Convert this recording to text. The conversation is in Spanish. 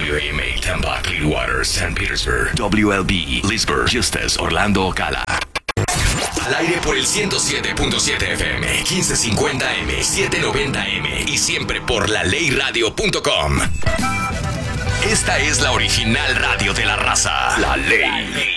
WAMA Tampa, Clearwater, St. Petersburg, WLB, Leesburg, Eustis, Orlando, Ocala. Al aire por el 107.7 FM, 1550M, 790M y siempre por laleyradio.com. Esta es la original radio de la raza. La Ley.